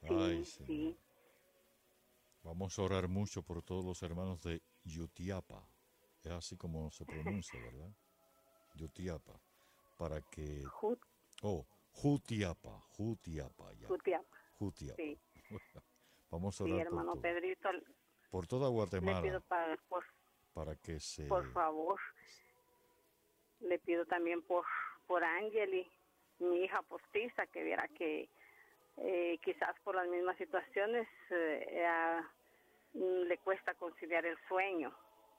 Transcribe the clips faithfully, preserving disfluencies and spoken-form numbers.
Ay, Sí, Señor. sí. Vamos a orar mucho por todos los hermanos de Yutiapa. Es así como se pronuncia, ¿verdad? Yutiapa. Para que... Jut, Oh, Jutiapa, Jutiapa, ya. Jutiapa. Jutiapa. Sí, Vamos a sí, orar por hermano todo. Pedrito, Por toda le pido Guatemala, para, por, para que por se... favor, le pido también por, por Angeli, mi hija postiza, que viera que eh, quizás por las mismas situaciones eh, a- le cuesta conciliar el sueño.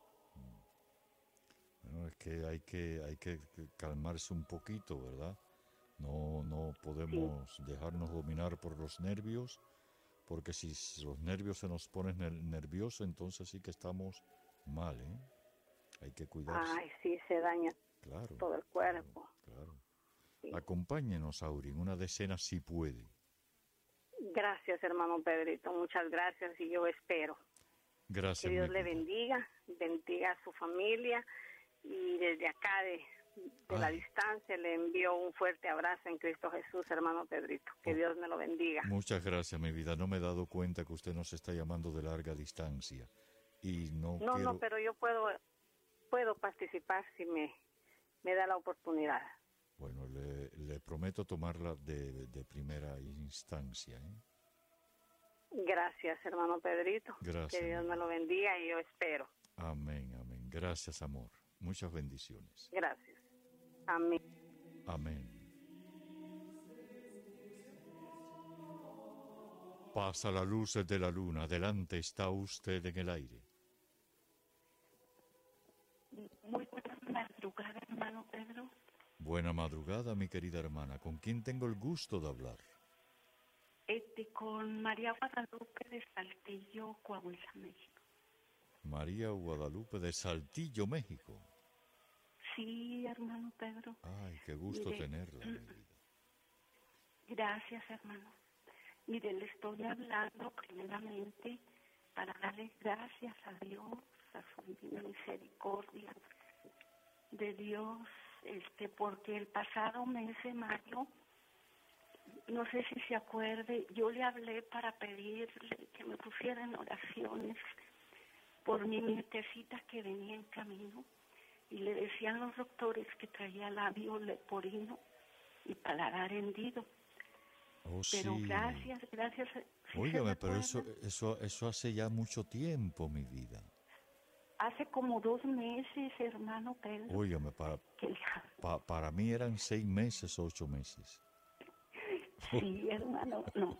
Bueno, es que hay que hay que calmarse un poquito, ¿verdad? No no Sí. podemos dejarnos dominar por los nervios, porque si los nervios se nos ponen ner- nerviosos, entonces sí que estamos mal, ¿eh? Hay que cuidarse. Ay, sí, se daña Claro, todo el claro, cuerpo. claro. Sí. Acompáñenos, Aurin, una decena si puede. Gracias, hermano Pedrito, muchas gracias y yo espero. Que Gracias, mi Dios le vida. bendiga, bendiga a su familia y desde acá de, de la Ay. distancia le envío un fuerte abrazo en Cristo Jesús, hermano Pedrito. Que Oh. Dios me lo bendiga. Muchas gracias, mi vida. No me he dado cuenta que usted nos está llamando de larga distancia. Y no, No, quiero... no, pero yo puedo puedo participar si me, me da la oportunidad. Bueno, le, le prometo tomarla de, de primera instancia, ¿eh? Gracias, hermano Pedrito. Gracias, Que Dios mi me lo vida. bendiga y yo espero. Amén, amén. Gracias, amor. Muchas bendiciones. Gracias. Amén. Amén. Pasa la luz de la luna. Adelante está usted en el aire. Muy buena madrugada, hermano Pedro. Buena madrugada, mi querida hermana. ¿Con quién tengo el gusto de hablar? Este, con María Guadalupe de Saltillo, Coahuila, México. María Guadalupe de Saltillo, México. Sí, hermano Pedro. Ay, qué gusto Mire, tenerla, mi vida. Gracias, hermano. Mire, le estoy hablando primeramente para darle gracias a Dios, a su divina misericordia de Dios, este, porque el pasado mes de mayo, no sé si se acuerde, yo le hablé para pedirle que me pusiera en oraciones por mi nietecita que venía en camino y le decían los doctores que traía labio leporino y paladar hendido. Oh, Pero sí. gracias, gracias. ¿Sí Óigame, se pero eso, recuerdan? eso, eso hace ya mucho tiempo, mi vida. Hace como dos meses, hermano Pedro. Óigame, para, que- pa- para mí eran seis meses, ocho meses. Sí, hermano, no.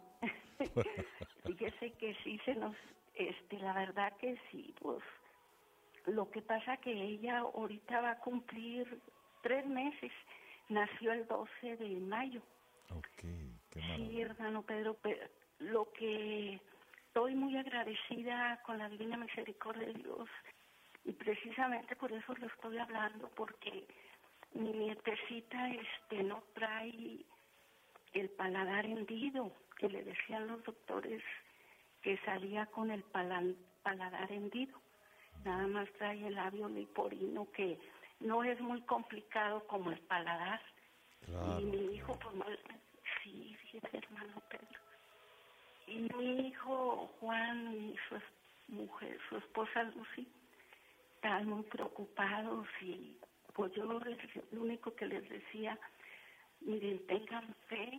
Fíjese que sí se nos, este, la verdad que sí, pues, lo que pasa que ella ahorita va a cumplir tres meses, nació el doce de mayo. Ok, qué Sí, maravilla. hermano Pedro, pero lo que estoy muy agradecida con la divina misericordia de Dios y precisamente por eso le estoy hablando, porque mi nietecita este no trae el paladar hendido, que le decían los doctores que salía con el palan- paladar hendido. Nada más trae el labio leporino, que no es muy complicado como el paladar. Claro, Y mi hijo, claro. pues no, sí, fíjese, hermano Pedro. Y mi hijo Juan y su es- mujer, su esposa Lucy, estaban muy preocupados y pues yo lo, les- lo único que les decía, miren, tengan fe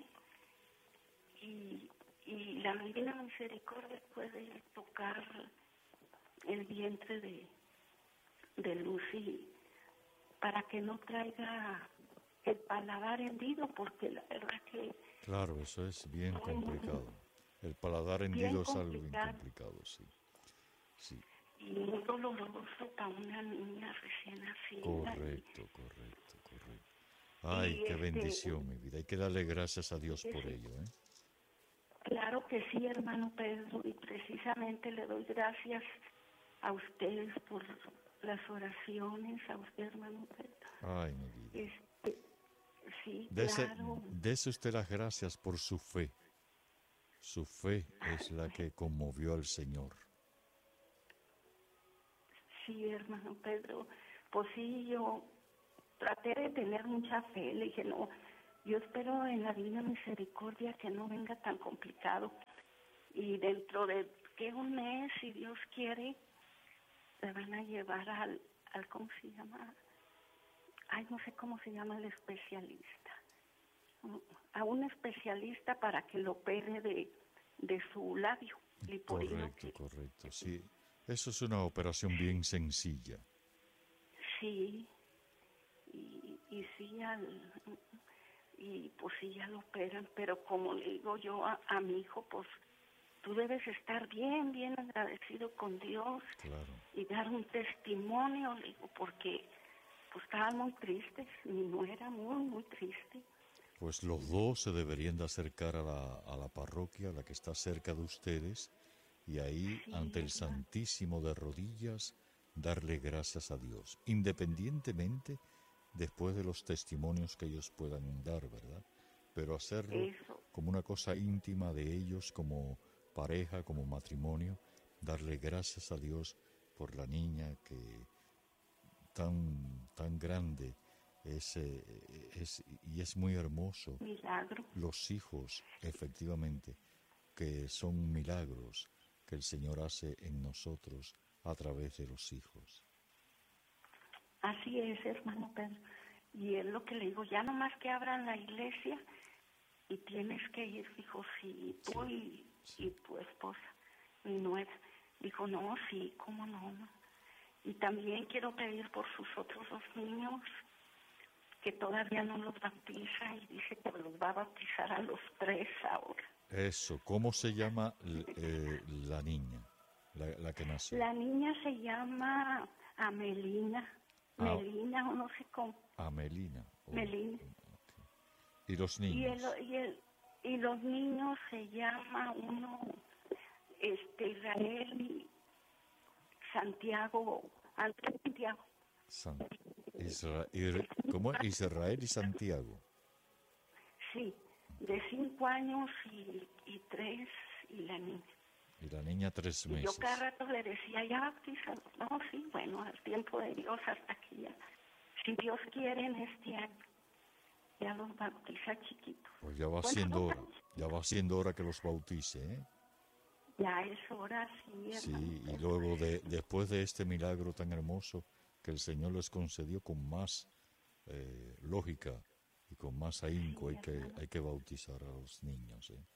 y, y la divina misericordia puede tocar el vientre de, de Lucy para que no traiga el paladar hendido, porque la verdad que Claro, eso es bien Muy, complicado. El paladar bien hendido es algo bien complicado. complicado, sí. Sí, y muy doloroso para una niña recién nacida. correcto, correcto, correcto. Ay, Y qué este- bendición, mi vida. Hay que darle gracias a Dios Sí, por sí. ello, ¿eh? Claro que sí, hermano Pedro, y precisamente le doy gracias a ustedes por las oraciones, a usted, hermano Pedro. Ay, mi vida. Este, sí, Dese, claro. dese usted las gracias por su fe. Su fe es la que conmovió al Señor. Sí, hermano Pedro, pues sí, yo traté de tener mucha fe, le dije, no, yo espero en la divina misericordia que no venga tan complicado, y dentro de que un mes, si Dios quiere, se van a llevar al, al ¿cómo se llama? Ay, no sé cómo se llama el especialista. A un especialista para que lo opere de, de su labio liporino. Correcto, correcto. Sí, eso es una operación bien sencilla. Sí, y, y sí, al, y pues sí ya lo operan, pero como le digo yo a, a mi hijo, pues tú debes estar bien, bien agradecido con Dios. Claro. Y dar un testimonio, le digo, porque pues estaban muy tristes, mi nuera muy, muy triste. Pues los dos se deberían de acercar a la, a la parroquia, la que está cerca de ustedes, y ahí, Sí, ante el hermano. Santísimo de rodillas, darle gracias a Dios, independientemente después de los testimonios que ellos puedan dar, ¿verdad? Pero hacerlo Eso, como una cosa íntima de ellos, como pareja, como matrimonio, darle gracias a Dios por la niña que tan, tan grande es, eh, es, y es muy hermoso. milagro. Los hijos, efectivamente, que son milagros que el Señor hace en nosotros a través de los hijos. Así es, hermano Pedro. Y es lo que le digo, ya nomás que abran la iglesia y tienes que ir, dijo, sí, tú Sí, y, sí. y tu esposa, mi nuera. Dijo, no, sí, cómo no, no. Y también quiero pedir por sus otros dos niños, que todavía no los bautiza, y dice que los va a bautizar a los tres ahora. Eso, ¿cómo se llama l- eh, la niña, la, la que nació? La niña se llama Amelina, Ah, Melina o no sé cómo, Amelina. Oh, Melina. ok. ¿Y los Y el, niños? y el y los niños se llama uno este Israel y Santiago, Andrés Santiago. San, Isra- Ir- ¿Cómo es? Israel y Santiago. Sí, de cinco años y, y tres y la niña. Y la niña tres Y yo cada meses. rato le decía, ya bautízalo. No, sí, bueno, al tiempo de Dios hasta que ya, si Dios quiere en este año, ya los bautiza chiquitos. Pues ya va Bueno, siendo dos hora. años. Ya va siendo hora que los bautice, ¿eh? Ya es hora, sí, hermano. Sí, y Pedro. luego de, después de este milagro tan hermoso que el Señor les concedió con más eh, lógica y con más ahínco, Sí, hay que, hermano. hay que bautizar a los niños, ¿eh?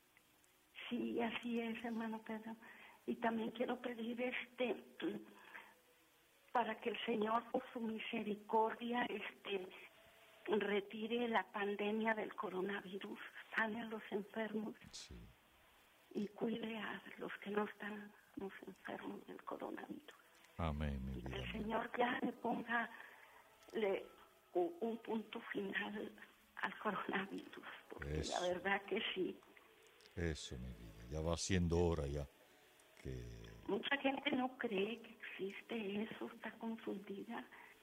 Sí, así es, hermano Pedro. Y también quiero pedir este para que el Señor por su misericordia este retire la pandemia del coronavirus, sane a los enfermos Sí. y cuide a los que no están los enfermos del coronavirus. Amén, mi Y que vida. el amén. Señor ya le ponga le, u- un punto final al coronavirus, porque Eso. la verdad que sí. Eso, mi vida. Ya va siendo hora ya que... Mucha gente no cree que existe eso, está confundida,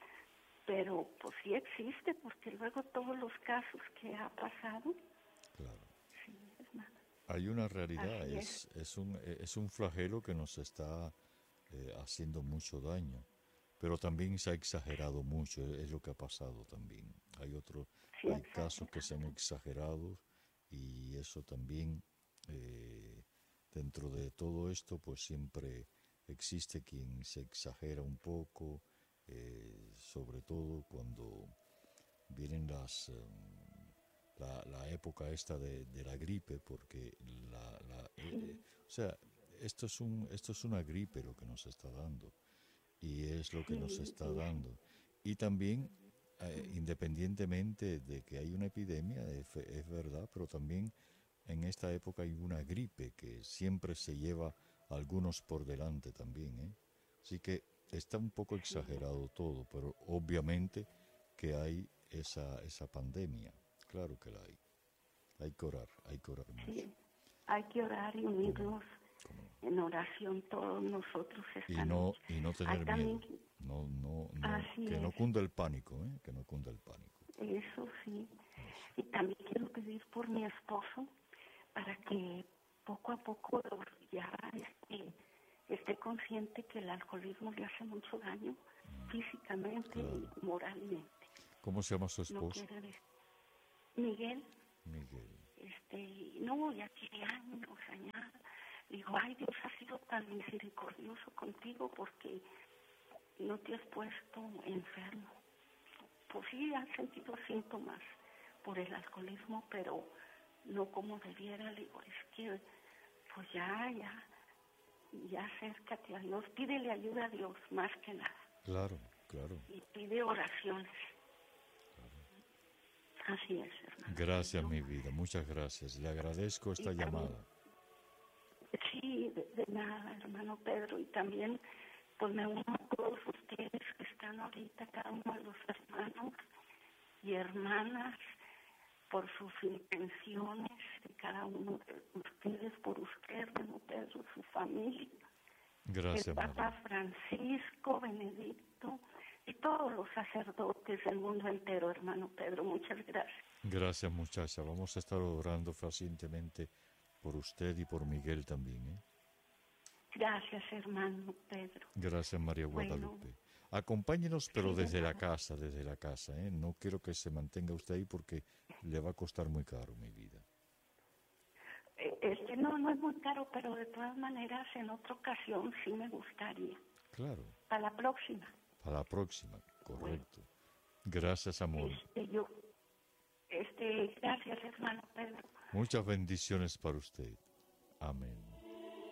pero pues sí existe, porque luego todos los casos que ha pasado, Claro. sí, hermano, Hay una realidad, así es, es. es, un, es un flagelo que nos está eh, haciendo mucho daño, pero también se ha exagerado mucho, es lo que ha pasado también. Hay otros, Sí, hay casos que se han exagerado. exagerado y eso también, eh, dentro de todo esto, pues siempre existe quien se exagera un poco, eh, sobre todo cuando vienen las... eh, la, la época esta de, de la gripe, porque la, la, eh, eh, Sí, o sea, esto es, un, esto es una gripe lo que nos está dando, y es lo que nos sí, está y sí, dando. Y también, eh, independientemente de que hay una epidemia, es, es verdad, pero también en esta época hay una gripe que siempre se lleva a algunos por delante también, ¿eh? Así que está un poco sí, exagerado todo, pero obviamente que hay esa, esa pandemia. Claro que la hay. Hay que orar, hay que orar mucho. sí. Hay que orar y ¿Cómo no? unirnos ¿Cómo no? en oración todos nosotros Y esta no, noche. y no Hay tener también, miedo. No, no, no, así que no es, cunda el pánico, ¿eh? Que no cunda el pánico. eso sí. Eso. Y también quiero pedir por mi esposo para que poco a poco ya este, esté consciente que el alcoholismo le hace mucho daño físicamente Claro. y moralmente. ¿Cómo se llama su No esposo? quiere decir. Miguel, Miguel. este, no, ya tiene años, años, ay, Dios ha sido tan misericordioso contigo porque no te has puesto enfermo. Pues sí, has sentido síntomas por el alcoholismo, pero no como debiera. Le digo, es que, pues ya, ya, ya acércate a Dios, pídele ayuda a Dios, más que nada. Claro, claro. Y pide oraciones. Claro. Así es, hermano. Gracias, Yo, mi vida, muchas gracias. Le agradezco esta también, llamada. Sí, de, de nada, hermano Pedro, y también pues me uno a todos ustedes que están ahorita, cada uno de los hermanos y hermanas, por sus intenciones, de cada uno de ustedes, por usted, hermano Pedro, su familia, Gracias, el Papa María. Francisco, Benedicto, y todos los sacerdotes del mundo entero, hermano Pedro, muchas gracias. Gracias, muchacha. Vamos a estar orando fehacientemente por usted y por Miguel también, ¿eh? Gracias, hermano Pedro. Gracias, María Guadalupe. Bueno, acompáñenos, pero sí, desde la casa, desde la casa, ¿eh? No quiero que se mantenga usted ahí porque le va a costar muy caro, mi vida. Este, no, no es muy caro, pero de todas maneras en otra ocasión sí me gustaría. Claro. Para la próxima. Para la próxima, correcto. Bueno, gracias, amor. Este, yo, este, gracias, hermano Pedro. Muchas bendiciones para usted. Amén.